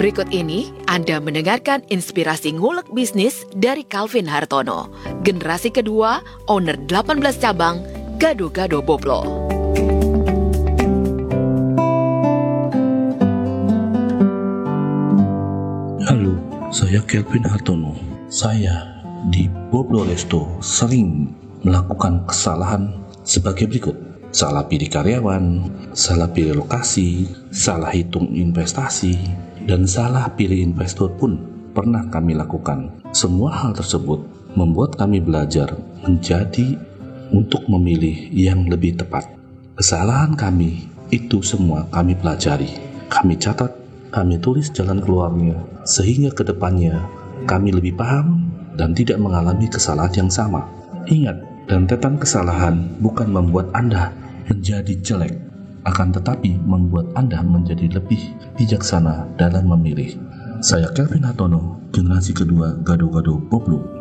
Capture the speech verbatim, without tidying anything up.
Berikut ini Anda mendengarkan inspirasi ngulek bisnis dari Calvin Hartono, generasi kedua, owner delapan belas cabang, Gado-Gado Boplo. Halo, saya Calvin Hartono. Saya di Boplo Resto sering melakukan kesalahan sebagai berikut. Salah pilih karyawan, salah pilih lokasi, salah hitung investasi, dan salah pilih investor pun pernah kami lakukan. Semua hal tersebut membuat kami belajar menjadi untuk memilih yang lebih tepat. Kesalahan kami itu semua kami pelajari, kami catat, kami tulis jalan keluarnya, sehingga ke depannya kami lebih paham dan tidak mengalami kesalahan yang sama. Ingat, rentetan kesalahan bukan membuat Anda menjadi jelek, akan tetapi membuat Anda menjadi lebih bijaksana dalam memilih. Saya Calvin Hartono, generasi kedua Gado-Gado Boplo.